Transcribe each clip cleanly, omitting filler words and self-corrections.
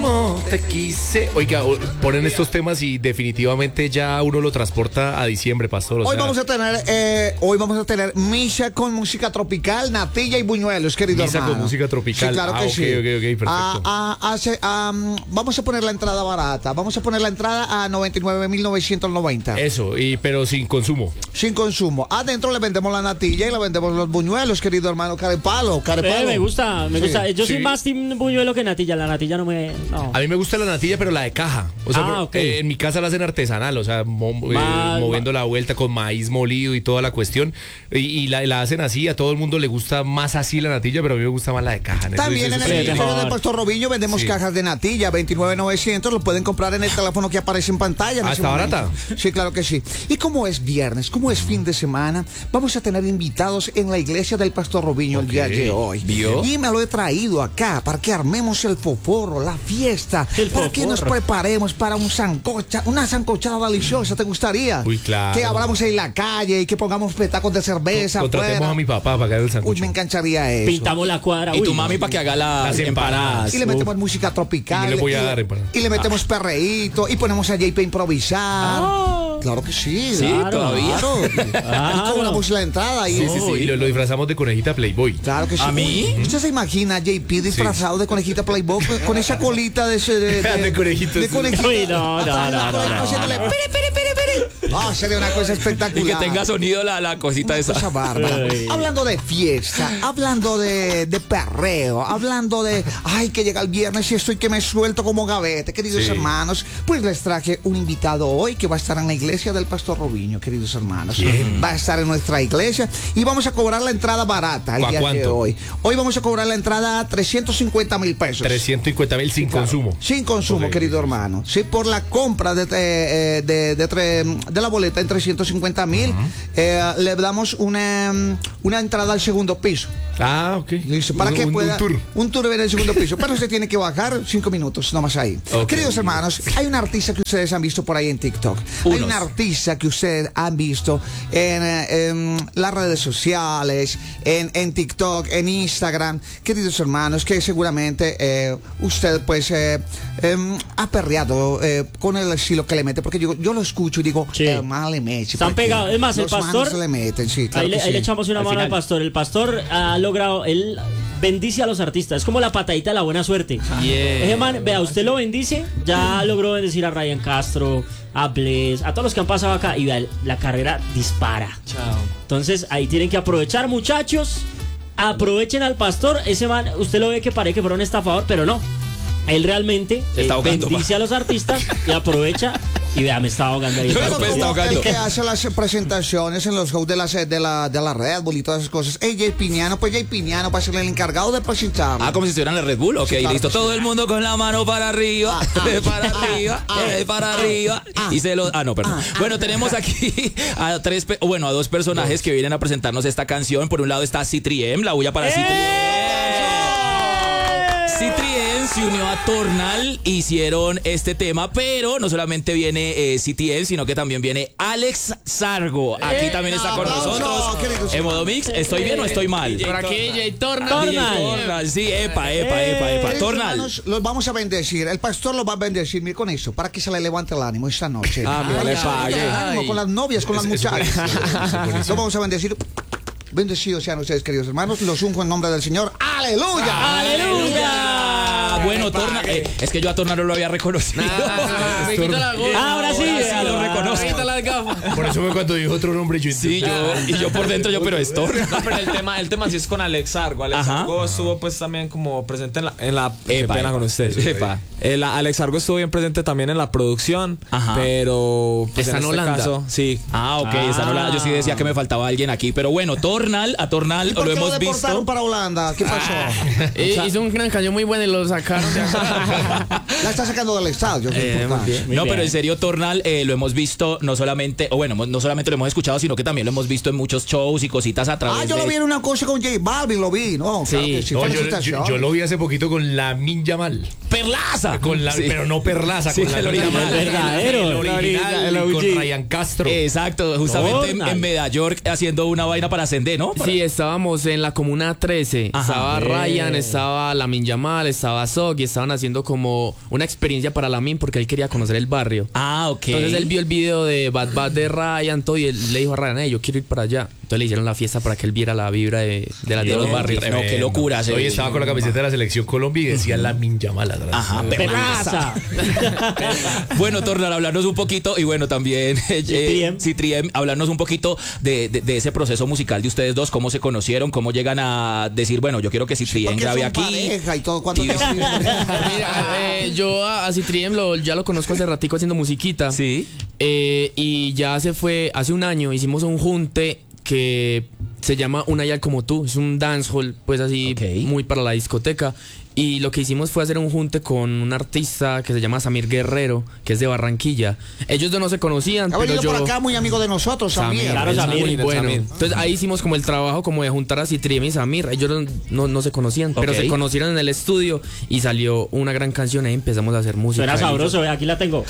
como te quise. Oiga, ponen estos temas y definitivamente ya uno lo transporta a diciembre, pastor. Hoy vamos a tener misa con música tropical, natilla y buñuelos, querido misa hermano. con música tropical. Sí, claro que sí. Ok, perfecto. Vamos a poner la entrada barata. Vamos a poner la entrada a 99.990. Eso, pero sin consumo. Sin consumo. Adentro le vendemos la natilla y le vendemos los buñuelos, querido hermano. Carepalo. Me gusta. Yo soy Sí. más team buñuelo que natilla. La natilla no me... No. A mí me gusta la natilla, pero la de caja. O sea, okay. En mi casa la hacen artesanal, o sea, moviendo la vuelta con maíz molido y toda la cuestión. Y la hacen así, a todo el mundo le gusta más así la natilla, pero a mí me gusta más la de caja. También en el edificio del Pastor Robinho vendemos cajas de natilla, 29.900, lo pueden comprar en el teléfono que aparece en pantalla. ¿Está barata? Sí, claro que sí. Y como es viernes, como es fin de semana, vamos a tener invitados en la iglesia del Pastor Robinho el día de hoy. ¿Vio? Y me lo he traído acá para que armemos el foforro, la fiesta, para que nos preparemos para una sancochada deliciosa. ¿Te gustaría? Uy, claro. Que abramos en la calle y que pongamos petacos de cerveza. Contratemos a mi papá para que haga el sancocho. Uy, me encantaría eso. Pintamos la cuadra. Y tu mami para que haga las empanadas. Y le metemos música tropical. Y le voy a dar empanadas. Y le metemos perreíto. Y ponemos a JP a improvisar. Claro que sí. Sí, claro, todavía. Claro. Y cobramos la entrada. Sí. Y lo disfrazamos de conejita Playboy. Claro que sí. ¿A mí? ¿Usted se imagina a JP disfrazado de conejita Playboy con esa colita de conejito? De conejita. Uy, no. Haciéndole piri, piri, piri, piri. No, sería una cosa espectacular. Y que tenga sonido la cosita Una esa. cosa bárbara. Hablando de fiesta, hablando de perreo, hablando de ay, que llega el viernes y estoy que me suelto como gavete, queridos hermanos, pues les traje un invitado hoy que va a estar en la iglesia del Pastor Robinho, queridos hermanos. ¿Quién? Va a estar en nuestra iglesia y vamos a cobrar la entrada barata el día ¿Cuánto? de hoy. Hoy vamos a cobrar la entrada a 350,000 pesos. 350,000 sin consumo. Sin consumo, Ok. querido hermano. Sí, por la compra de la boleta en 350,000, le damos una entrada al segundo piso. Ah, ok. Listo, para que pueda. Un tour. Un tour en el segundo piso. Pero se tiene que bajar 5 minutos, nomás ahí. Ok. Queridos hermanos, hay un artista que ustedes han visto por ahí en TikTok. Hay un artista que ustedes han visto en las redes sociales, en TikTok, en Instagram. Queridos hermanos, que seguramente usted pues ha perreado con el estilo que le mete. Porque yo lo escucho y digo, Sí. más le mete. Están porque pegados. Es más, el los pastor. manos le meten, sí, claro Ahí que le sí. echamos una Al mano al final. pastor. El pastor ha logrado, él bendice a los artistas. Es como la patadita de la buena suerte. Ese man, vea, usted lo bendice, ya logró bendecir a Ryan Castro, a Bless, a todos los que han pasado acá. Y vea, la carrera dispara. Chao. Entonces ahí tienen que aprovechar, muchachos. Aprovechen al pastor. Ese man, usted lo ve que parece que fuera un estafador, pero no. Él realmente está ahogando, bendice a los artistas y aprovecha. Y vea, me está ahogando ahí. Yo Pero Pues está como ahogando. el que hace las presentaciones en los shows de la Red Bull y todas esas cosas. Jay Piñano, pues Jay Piñano va a ser el encargado de presentar. Como si estuvieran en la Red Bull. Ok, claro listo. que sí. Todo el mundo con la mano para arriba. Para arriba. Para arriba. Y se lo. No, perdón. Bueno, tenemos aquí a dos personajes que vienen a presentarnos esta canción. Por un lado está Citriem, la bulla para Citriem. Citrien se unió a Tornal, hicieron este tema, pero no solamente viene Citrien, sino que también viene Alex Sargo. Aquí también está con aplauso, nosotros. queridos En modo mix, ¿estoy bien o estoy mal? Por aquí, DJ Tornal. Tornal. Sí, epa. Queridos Tornal. hermanos, los vamos a bendecir. El pastor los va a bendecir, mire, con eso, para que se le levante el ánimo esta noche. Mira, le pague. El ánimo con las novias, con las muchachas. Los vamos a bendecir. Bendecidos sean ustedes, queridos hermanos. Los unjo en nombre del Señor. ¡Aleluya! ¡Aleluya! Bueno, Tornal, es que yo a Tornal no lo había reconocido. Me quito la gorra. Ahora sí, lo reconozco. Me quito las gafas. Por eso fue cuando dijo otro nombre. Sí, yo por dentro, pero es Tornal. No, pero el tema sí es con Alex Sargo. Alex Ajá. Sargo estuvo pues también como presente en la qué Epa, pena epa. con ustedes. Epa. Alex Sargo estuvo bien presente también en la producción, Ajá. pero pues, Está en este Holanda. caso, sí. Ok, esa no la, yo sí decía que me faltaba alguien aquí, pero bueno, a Tornal ¿Y por lo qué lo hemos deportaron visto. para Holanda? ¿Qué pasó? Hizo una canción muy buena y lo sacaron de acá. La está sacando del estadio. es importante. No, pero en serio, Tornal lo hemos visto no solamente lo hemos escuchado, sino que también lo hemos visto en muchos shows y cositas a través Yo lo vi en una cosa con J Balvin, lo vi, ¿no? Sí. Claro que sí, No, felicitaciones. yo lo vi hace poquito con la Minja Mal. ¡Perlaza! Sí. Pero no Perlaza, Sí, con la el Minja original. Mal. El verdadero. El original, El y OG. con Ryan Castro. Exacto, justamente Tornal. en Medellín haciendo una vaina para Ascender, ¿no? Sí, estábamos en la Comuna 13. Ajá. Estaba Ryan, estaba Lamin Yamal, estaba Zog y estaban haciendo como una experiencia para Lamin porque él quería conocer el barrio. Ah, ok. Entonces él vio el video de Bad Bad de Ryan, todo, y él le dijo a Ryan, yo quiero ir para allá. Entonces le hicieron la fiesta para que él viera la vibra de los barrios. No, qué locura. Hoy estaba con la camiseta de la selección Colombia y decía Lamin Yamal atrás. Ajá, Perraza. Bueno, Tornar, hablarnos un poquito y bueno, también Citriem, hablarnos un poquito de ese proceso musical de ustedes dos, cómo se conocieron, cómo llegan a decir, bueno, yo quiero que Citriem grabe aquí. Pareja y todo, ¿cuándo Mira, yo a Citriem ya lo conozco hace ratico haciendo musiquita. Sí. Y ya se fue, hace un año hicimos un junte que se llama Una Yal Como Tú. Es un dancehall, pues así, muy para la discoteca. Y lo que hicimos fue hacer un junte con un artista que se llama Samir Guerrero, que es de Barranquilla. Ellos dos no se conocían, ha pero yo... por acá, muy amigo de nosotros, Samir. Claro, Samir. Muy bueno. Entonces ahí hicimos como el trabajo como de juntar a Citriem y Samir. Ellos no se conocían, pero se conocieron en el estudio y salió una gran canción. Ahí empezamos a hacer música. Suena sabroso, aquí la tengo.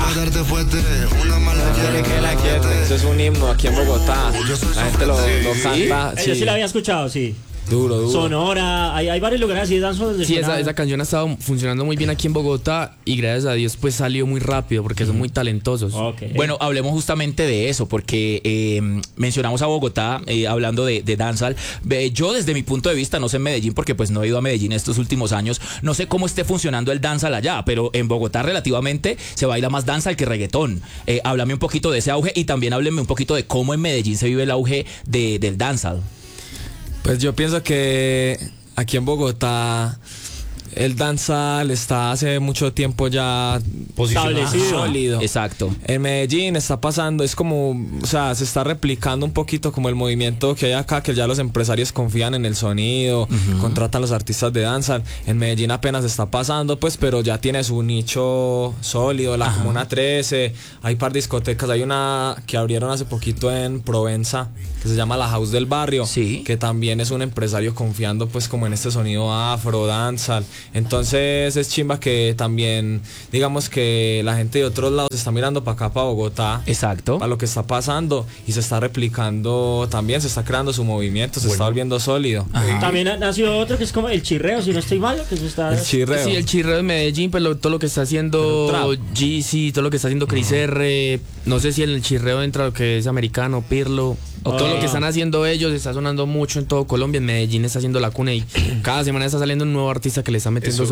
Eso es un himno aquí en Bogotá. La gente lo canta. Yo sí la había escuchado, sí. Duro. Sonora, hay varios lugares así de danza donde Sí, suena. esa canción ha estado funcionando muy bien aquí en Bogotá y gracias a Dios pues salió muy rápido porque son muy talentosos. Okay. Bueno, hablemos justamente de eso porque mencionamos a Bogotá hablando de dancehall. Yo desde mi punto de vista, no sé en Medellín porque pues no he ido a Medellín estos últimos años, no sé cómo esté funcionando el dancehall allá, pero en Bogotá relativamente se baila más dancehall que reggaetón. Háblame un poquito de ese auge y también hábleme un poquito de cómo en Medellín se vive el auge del dancehall. Pues yo pienso que aquí en Bogotá el dancehall está hace mucho tiempo ya establecido. Sólido. Exacto. En Medellín está pasando, es como, o sea, se está replicando un poquito como el movimiento que hay acá, que ya los empresarios confían en el sonido, contratan los artistas de dancehall. En Medellín apenas está pasando, pues, pero ya tiene su nicho sólido, la Comuna 13, hay par de discotecas, hay una que abrieron hace poquito en Provenza, que se llama La House del Barrio, que también es un empresario confiando pues como en este sonido afro, dancehall. Entonces es chimba que también, digamos que la gente de otros lados está mirando para acá, para Bogotá. Exacto. Para lo que está pasando y se está replicando también, se está creando su movimiento, se está volviendo sólido. También nació otro que es como el chirreo, si no estoy mal, que se está... El chirreo. Sí, el chirreo de Medellín, pero todo lo que está haciendo Jeezy, todo lo que está haciendo Chris R, no sé si en el chirreo entra lo que es americano, Pirlo. Todo lo que están haciendo ellos está sonando mucho en todo Colombia. En Medellín está haciendo la cuna y cada semana está saliendo un nuevo artista que le está metiendo su